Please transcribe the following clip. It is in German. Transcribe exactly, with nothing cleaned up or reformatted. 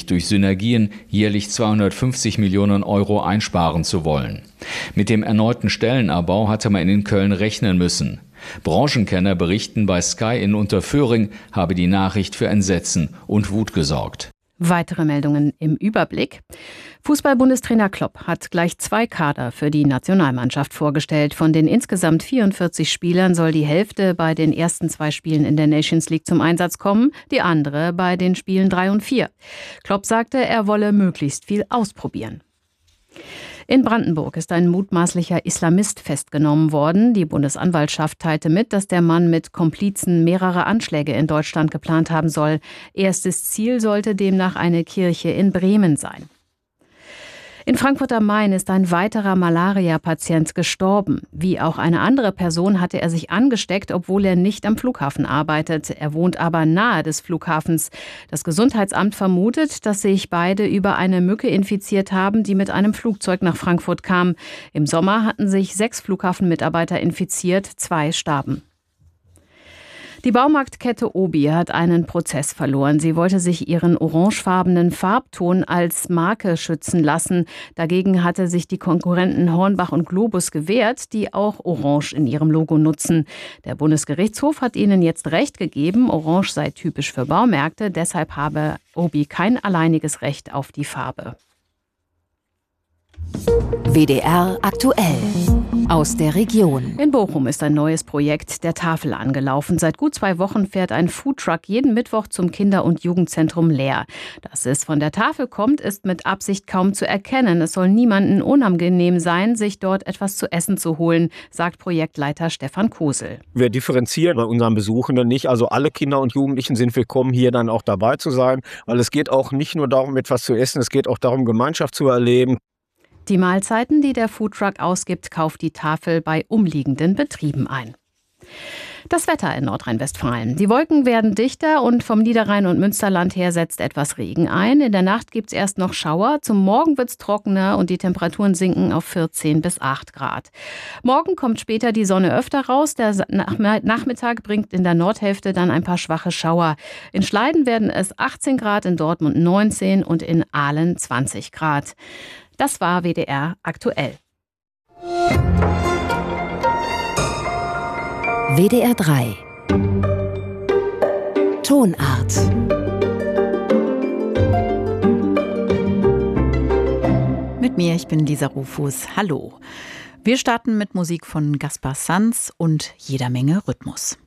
angekündigt, durch Synergien jährlich zweihundertfünfzig Millionen Euro einsparen zu wollen. Mit dem erneuten Stellenabbau hatte man in Köln rechnen müssen. Branchenkenner berichten, bei Sky in Unterföhring habe die Nachricht für Entsetzen und Wut gesorgt. Weitere Meldungen im Überblick. Fußball-Bundestrainer Klopp hat gleich zwei Kader für die Nationalmannschaft vorgestellt. Von den insgesamt vierundvierzig Spielern soll die Hälfte bei den ersten zwei Spielen in der Nations League zum Einsatz kommen, die andere bei den Spielen drei und vier. Klopp sagte, er wolle möglichst viel ausprobieren. In Brandenburg ist ein mutmaßlicher Islamist festgenommen worden. Die Bundesanwaltschaft teilte mit, dass der Mann mit Komplizen mehrere Anschläge in Deutschland geplant haben soll. Erstes Ziel sollte demnach eine Kirche in Bremen sein. In Frankfurt am Main ist ein weiterer Malaria-Patient gestorben. Wie auch eine andere Person hatte er sich angesteckt, obwohl er nicht am Flughafen arbeitet. Er wohnt aber nahe des Flughafens. Das Gesundheitsamt vermutet, dass sich beide über eine Mücke infiziert haben, die mit einem Flugzeug nach Frankfurt kam. Im Sommer hatten sich sechs Flughafenmitarbeiter infiziert, zwei starben. Die Baumarktkette Obi hat einen Prozess verloren. Sie wollte sich ihren orangefarbenen Farbton als Marke schützen lassen. Dagegen hatte sich die Konkurrenten Hornbach und Globus gewehrt, die auch Orange in ihrem Logo nutzen. Der Bundesgerichtshof hat ihnen jetzt Recht gegeben, Orange sei typisch für Baumärkte, deshalb habe Obi kein alleiniges Recht auf die Farbe. W D R aktuell. Aus der Region. In Bochum ist ein neues Projekt der Tafel angelaufen. Seit gut zwei Wochen fährt ein Foodtruck jeden Mittwoch zum Kinder- und Jugendzentrum Leer. Dass es von der Tafel kommt, ist mit Absicht kaum zu erkennen. Es soll niemandem unangenehm sein, sich dort etwas zu essen zu holen, sagt Projektleiter Stefan Kosel. Wir differenzieren bei unseren Besuchenden nicht. Also alle Kinder und Jugendlichen sind willkommen, hier dann auch dabei zu sein. Weil es geht auch nicht nur darum, etwas zu essen, es geht auch darum, Gemeinschaft zu erleben. Die Mahlzeiten, die der Foodtruck ausgibt, kauft die Tafel bei umliegenden Betrieben ein. Das Wetter in Nordrhein-Westfalen. Die Wolken werden dichter und vom Niederrhein und Münsterland her setzt etwas Regen ein. In der Nacht gibt es erst noch Schauer. Zum Morgen wird es trockener und die Temperaturen sinken auf vierzehn bis acht Grad. Morgen kommt später die Sonne öfter raus. Der Nachmittag bringt in der Nordhälfte dann ein paar schwache Schauer. In Schleiden werden es achtzehn Grad, in Dortmund neunzehn und in Aalen zwanzig Grad. Das war W D R aktuell. W D R drei. Tonart. Mit mir, ich bin Lisa Rufus. Hallo. Wir starten mit Musik von Gaspar Sanz und jeder Menge Rhythmus.